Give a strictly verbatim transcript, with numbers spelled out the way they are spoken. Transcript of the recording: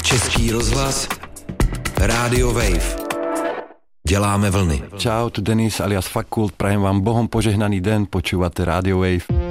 Český rozhlas, Rádio Wave. Děláme vlny. Čau, tu Denis alias Fakult, prajem vám Bohom požehnaný den, počúvate Rádio Wave.